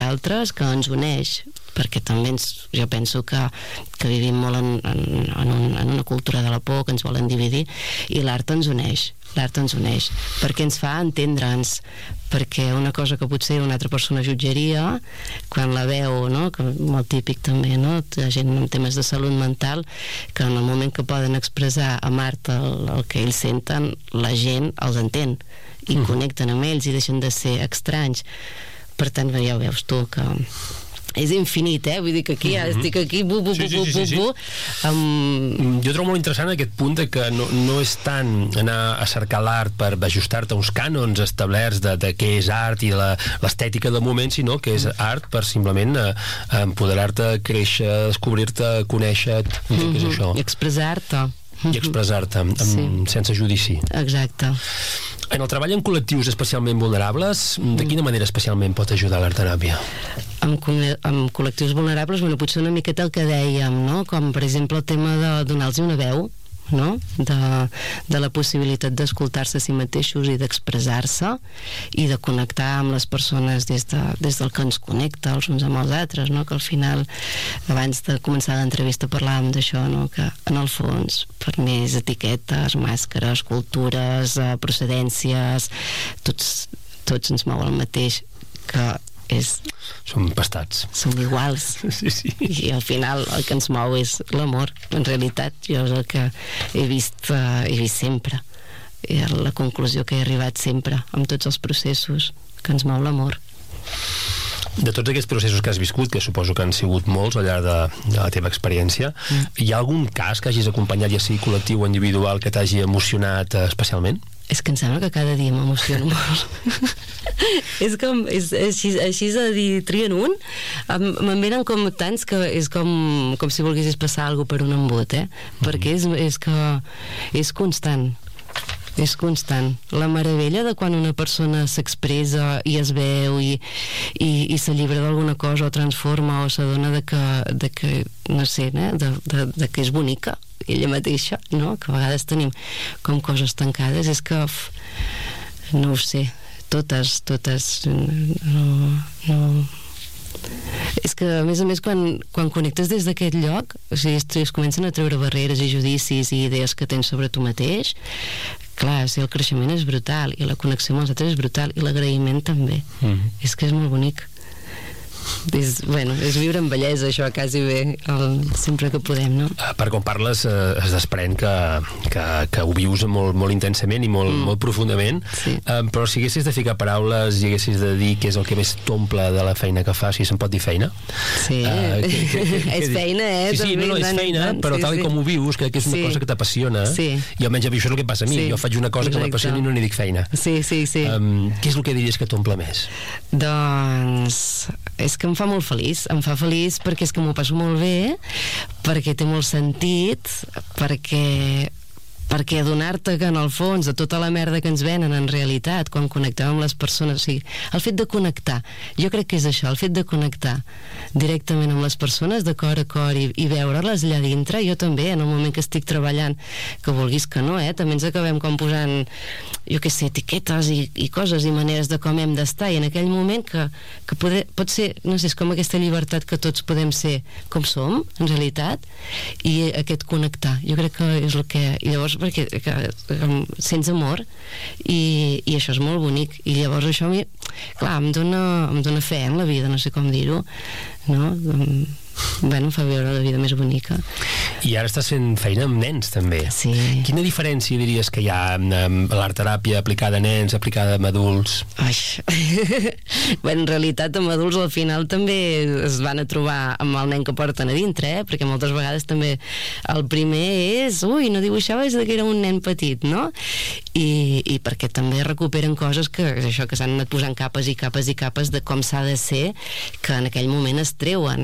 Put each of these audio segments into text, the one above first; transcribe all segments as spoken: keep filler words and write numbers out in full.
nosaltres, que ens uneix, perquè també ens, jo penso que, que vivim molt en, en, en, un, en una cultura de la por, que ens volen dividir, i l'art ens uneix, l'art ens uneix, perquè ens fa entendre'ns, perquè una cosa que potser una altra persona jutjaria, quan la veu, no? Que molt típic també, no? La gent en temes de salut mental, que en el moment que poden expressar amb art el, el que ells senten, la gent els entén i mm. connecten amb ells i deixen de ser estranys. Per tant, ja ho veus tu, que és infinit, eh? Vull dir que aquí ja mm-hmm. estic aquí, bu, bu, bu, bu, bu, bu, um... Jo trobo molt interessant aquest punt de que no, no és tant anar a cercar l'art per ajustar-te a uns cànons establerts de, de què és art i l'estètica del moment, sinó que és art per simplement eh, empoderar-te, créixer, descobrir-te, conèixer, mm-hmm. què és això? I expressar-te. I expressar-te sí. sense judici. Exacte. En el treball en col·lectius especialment vulnerables, de quina manera especialment pot ajudar l'art-teràpia? Amb, amb col·lectius vulnerables, bueno, potser una miqueta el que dèiem, no? Com per exemple el tema de donar-los una veu, no? De, de la possibilitat d'escoltar-se a si mateixos i d'expressar-se i de connectar amb les persones des, de, des del que ens connecta els uns amb els altres, no? Que al final, abans de començar l'entrevista parlàvem d'això, no? Que en el fons, per més etiquetes, màscares, cultures, procedències, tots, tots ens mou el mateix, que és... Som pastats. Som iguals. Sí, sí. I al final el que ens mou és l'amor. En realitat, jo és el que he vist, uh, he vist sempre. I la conclusió que he arribat sempre, amb tots els processos, que ens mou l'amor. De tots aquests processos que has viscut, que suposo que han sigut molts al llarg de, de la teva experiència, mm. hi ha algun cas que hagis acompanyat, ja sigui col·lectiu o individual, que t'hagi emocionat eh, especialment? És que em sembla que cada dia m'emociono molt. És com, és, així, així a dir, trien un, me'n venen com tants que és com, com si volguessis passar alguna per un embut, eh? Mm. Perquè és, és que és constant. És constant. La meravella de quan una persona s'expressa i es veu i, i, i s'allibera d'alguna cosa o transforma o s'adona de que, de que no sé, eh? de, de, de que és bonica ella mateixa, no? Que a vegades tenim com coses tancades, és que f, no ho sé, totes, totes no, no... És que a més a més quan, quan connectes des d'aquest lloc, o sigui, es comencen a treure barreres i judicis i idees que tens sobre tu mateix, clar, o sigui, el creixement és brutal i la connexió amb els altres és brutal i l'agraïment també, mm. és que és molt bonic. És, bueno, és viure amb bellesa, això, quasi bé, el, sempre que podem, no? Per com parles, eh, es desprèn que, que, que ho vius molt, molt intensament i molt, mm. molt profundament, sí. eh, però si haguessis de ficar paraules i haguessis de dir què és el que més t'omple de la feina que fas, si se'n pot dir feina? Sí, eh, que, que, que, que, és feina, eh? Sí, sí, no, no, és feina, tant, però sí, tal sí. com ho vius, crec que és una sí. cosa que t'apassiona, sí. i almenys això és el que passa a mi, sí. jo faig una cosa Exacte. que m'apassiona i no n'hi dic feina. Sí, sí, sí. Um, què és el que diries que t'omple més? Doncs... és que em fa molt feliç, em fa feliç perquè és que m'ho passo molt bé, perquè té molt sentit, perquè perquè adonar-te que en el fons de tota la merda que ens venen en realitat quan connectem amb les persones, o sigui, el fet de connectar, jo crec que és això, el fet de connectar directament amb les persones de cor a cor i, i veure-les allà dintre, jo també en el moment que estic treballant, que vulguis que no, eh, també ens acabem com posant jo què sé, etiquetes i, i coses i maneres de com hem d'estar, i en aquell moment que, que poder, pot ser, no sé, és com aquesta llibertat que tots podem ser com som, en realitat, i aquest connectar, jo crec que és el que, i llavors perquè que, que, sents amor i, i això és molt bonic i llavors això a mi, clar, em dona, em dona fe en la vida, no sé com dir-ho, no? Bueno, em fa veure la vida més bonica. I ara estàs fent feina amb nens també. Sí. Quina diferència diries que hi ha amb l'art-teràpia aplicada a nens, aplicada a adults? Ai. Bueno, en realitat amb adults al final també es van a trobar amb el nen que porten a dintre, eh? Perquè moltes vegades també el primer és ui, no dibuixaves que era un nen petit, no? I, i perquè també recuperen coses que, això, que s'han anat posant capes i capes i capes de com s'ha de ser, que en aquell moment es treuen.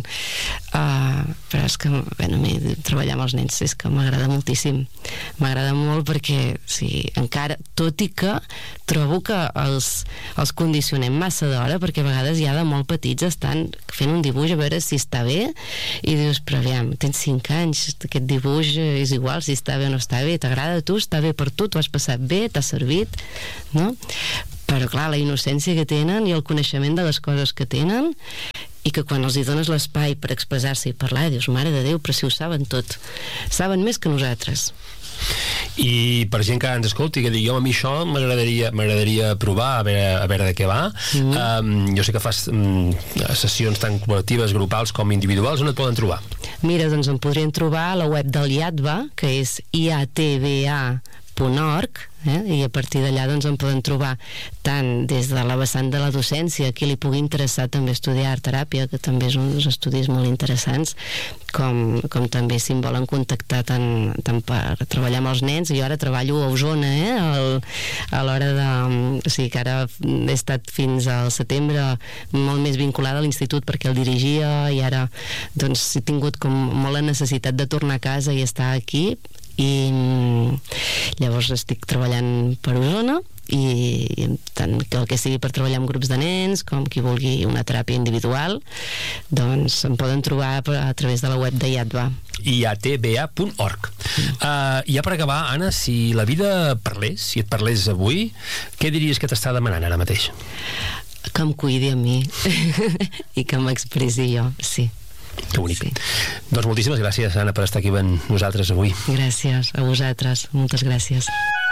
Uh, però és que, bueno, a mi treballar amb els nens és que m'agrada moltíssim, m'agrada molt perquè sí, encara, tot i que trobo que els, els condicionem massa d'hora, perquè a vegades ja de molt petits estan fent un dibuix a veure si està bé i dius, però aviam, tens cinc anys, aquest dibuix és igual si està bé o no està bé, t'agrada a tu, està bé per tu, t'ho has passat bé, t'ha servit, no? Però clar, la innocència que tenen i el coneixement de les coses que tenen i que quan els hi dones l'espai per expressar-se i parlar, dius, mare de Déu, però si ho saben tot, saben més que nosaltres. I per gent que ens escolti, que digui, a mi això m'agradaria m'agradaria provar, a veure, a veure de què va. Mm. Um, jo sé que fas um, sessions tant col·lectives, grupals com individuals. On et poden trobar? Mira, doncs em podrien trobar a la web del IATBA, que és i a te be a punt org, eh? I a partir d'allà doncs em poden trobar tant des de la vessant de la docència, qui li pugui interessar també estudiar art teràpia, que també és uns estudis molt interessants, com, com també si em volen contactar tant, tant per treballar amb els nens. Jo ara treballo a Osona, eh? El, a l'hora de... O sigui que ara he estat fins al setembre molt més vinculada a l'institut perquè el dirigia, i ara doncs he tingut com molt la necessitat de tornar a casa i estar aquí, i llavors estic treballant per Osona, i tant que el que sigui per treballar amb grups de nens com qui vulgui una teràpia individual, doncs em poden trobar a través de la web de IATBA, i a te be a punt org. Uh, ja per acabar, Anna, si la vida parlés, si et parlés avui, què diries que t'està demanant ara mateix? Que em cuidi a mi i que m'expressi jo, sí. Que bonic. Sí. Doncs moltíssimes gràcies, Anna, per estar aquí amb nosaltres avui. Gràcies a vosaltres, moltes gràcies.